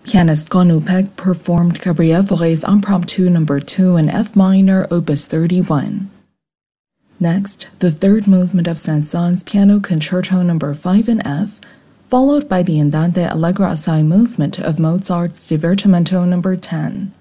Pianist Konupek performed Gabriel Fauré's Impromptu No. 2 in F minor, Opus 31. Next, the third movement of Saint-Saëns Piano Concerto No. 5 in F, followed by the Andante Allegro assai movement of Mozart's Divertimento No. 10.